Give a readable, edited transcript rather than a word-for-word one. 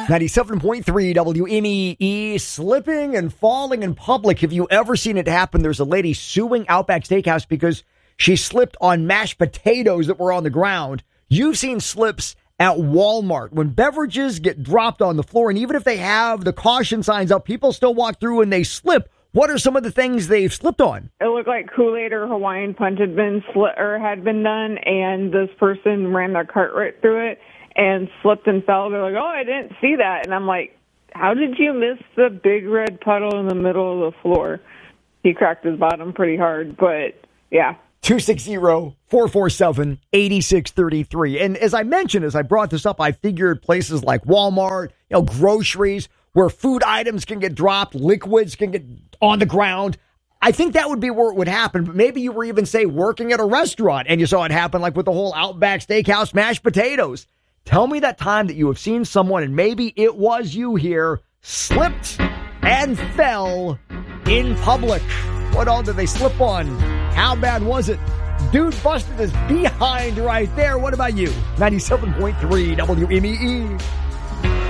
97.3 WMEE, slipping and falling in public. Have you ever seen it happen? There's a lady suing Outback Steakhouse because she slipped on mashed potatoes that were on the ground. You've seen slips at Walmart when beverages get dropped on the floor, and even if they have the caution signs up, people still walk through and they slip. What are some of the things they've slipped on? It looked like Kool-Aid or Hawaiian Punch had been done, and this person ran their cart right through it and slipped and fell. They're like, "Oh, I didn't see that," and I'm like, "How did you miss the big red puddle in the middle of the floor?" He cracked his bottom pretty hard, but yeah. 260-447-8633. And as I mentioned, as I brought this up, I figured places like Walmart, groceries, where food items can get dropped, liquids can get on the ground. I think that would be where it would happen. But maybe you were even, say, working at a restaurant and you saw it happen, like with the whole Outback Steakhouse mashed potatoes. Tell me that time that you have seen someone, and maybe it was you here, slipped and fell in public. What all did they slip on? How bad was it? Dude busted his behind right there. What about you? 97.3 WMEE.